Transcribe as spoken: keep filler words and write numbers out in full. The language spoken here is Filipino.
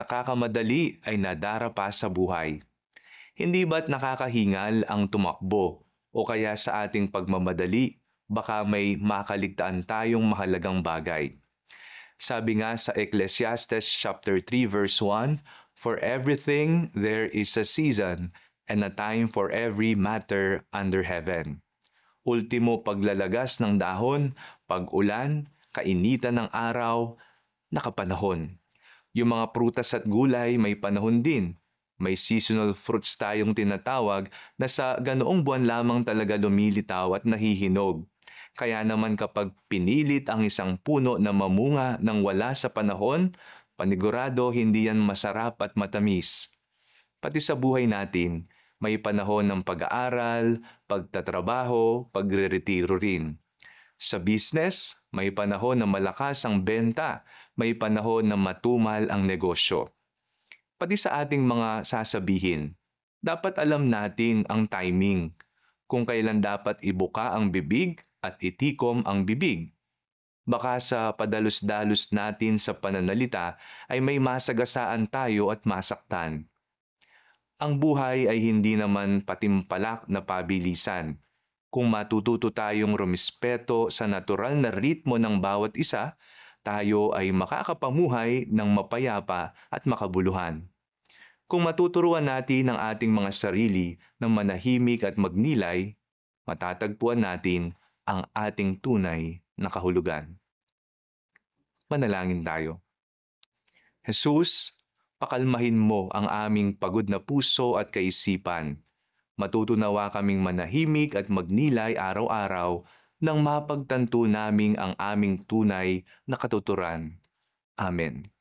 Nakakamadali ay nadarapa sa buhay. Hindi ba't nakakahingal ang tumakbo o kaya sa ating pagmamadali, baka may makaligtaan tayong mahalagang bagay. Sabi nga sa Ecclesiastes chapter three verse one, "For everything there is a season and a time for every matter under heaven." Ultimo paglalagas ng dahon, pag-ulan, kainitan ng araw, nakapanahon. Yung mga prutas at gulay may panahon din. May seasonal fruits tayong tinatawag na sa ganoong buwan lamang talaga lumilitaw at nahihinog. Kaya naman kapag pinilit ang isang puno na mamunga ng wala sa panahon, panigurado hindi yan masarap at matamis. Pati sa buhay natin, may panahon ng pag-aaral, pagtatrabaho, pagre-retiro rin. Sa business, may panahon na malakas ang benta, may panahon na matumal ang negosyo. Pati sa ating mga sasabihin, dapat alam natin ang timing, kung kailan dapat ibuka ang bibig at itikom ang bibig. Baka sa padalos-dalos natin sa pananalita ay may masagasaan tayo at masaktan. Ang buhay ay hindi naman patimpalak na pabilisan. Kung matututo tayong rumispeto sa natural na ritmo ng bawat isa, tayo ay makakapamuhay ng mapayapa at makabuluhan. Kung matuturuan natin ang ating mga sarili ng manahimik at magnilay, matatagpuan natin ang ating tunay na kahulugan. Manalangin tayo. Jesus, pakalmahin mo ang aming pagod na puso at kaisipan. Matutunawa kaming manahimik at magnilay araw-araw nang mapagtanto naming ang aming tunay na katuturan. Amen.